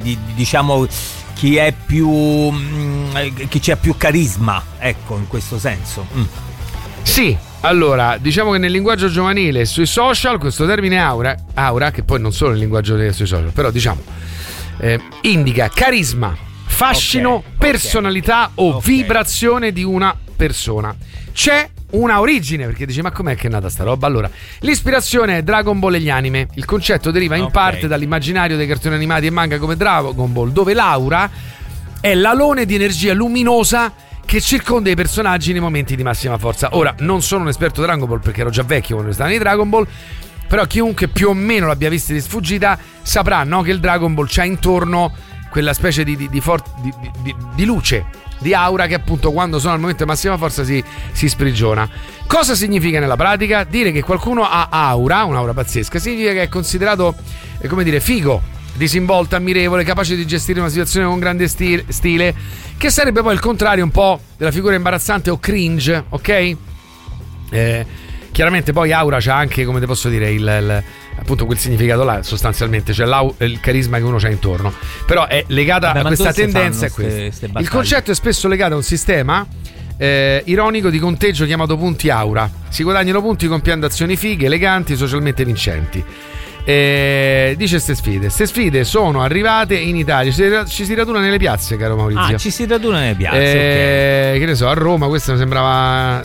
diciamo chi è più chi c'ha più carisma, ecco, in questo senso. Sì, allora diciamo che nel linguaggio giovanile sui social questo termine aura, che poi non solo nel linguaggio sui social, però diciamo indica carisma, fascino, personalità o vibrazione di una persona. C'è una origine, perché dici ma com'è che è nata sta roba? Allora, l'ispirazione è Dragon Ball e gli anime. Il concetto deriva in parte dall'immaginario dei cartoni animati e manga come Dragon Ball, dove l'aura è l'alone di energia luminosa che circonda i personaggi nei momenti di massima forza. Ora, non sono un esperto Dragon Ball perché ero già vecchio quando stavo in Dragon Ball, però chiunque più o meno l'abbia visto di sfuggita saprà, no, che il Dragon Ball c'ha intorno quella specie di luce, di aura, che appunto quando sono al momento di massima forza si sprigiona. Cosa significa nella pratica? Dire che qualcuno ha un'aura pazzesca, significa che è considerato, come dire, figo, disinvolto, ammirevole, capace di gestire una situazione con grande stile, che sarebbe poi il contrario un po' della figura imbarazzante o cringe, ok? Chiaramente poi aura c'ha anche, come te posso dire, appunto quel significato là, sostanzialmente, cioè il carisma che uno c'ha intorno, però è legata a questa tendenza. Il concetto è spesso legato a un sistema ironico di conteggio chiamato punti aura. Si guadagnano punti compiendo azioni fighe, eleganti, socialmente vincenti. Dice ste sfide sono arrivate in Italia, ci si raduna nelle piazze, caro Maurizio. Ci si raduna nelle piazze, che ne so, a Roma questa mi sembrava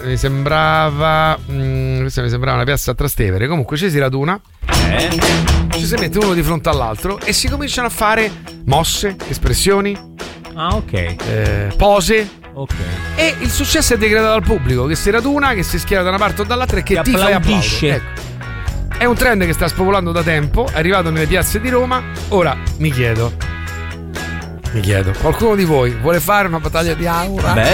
una piazza a Trastevere. Comunque ci si raduna, ci si mette uno di fronte all'altro e si cominciano a fare mosse, espressioni, pose. E il successo è decretato dal pubblico, che si raduna, che si schiera da una parte o dall'altra e che tifa e applaudisce. Ecco. È un trend che sta spopolando da tempo, è arrivato nelle piazze di Roma. Ora mi chiedo, qualcuno di voi vuole fare una battaglia di aura?